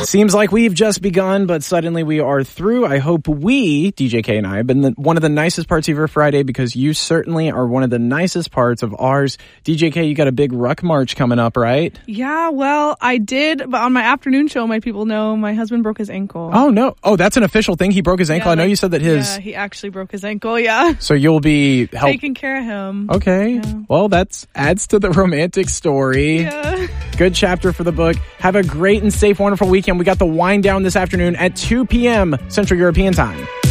Seems like we've just begun, but suddenly we are through. I hope we, DJK and I, have been one of the nicest parts of your Friday, because you certainly are one of the nicest parts of ours. DJK, you got a big Ruck March coming up, right? Yeah, well, I did, but on my afternoon show, my people know my husband broke his ankle. Oh, no. Oh, that's an official thing? He broke his ankle? Yeah, I know you said that his... Yeah, he actually broke his ankle, yeah. So you'll be taking care of him. Okay. Yeah. Well, that adds to the romantic story. Yeah. Good chapter for the book. Have a great and safe, wonderful weekend. We got the wind down this afternoon at 2 p.m. Central European Time.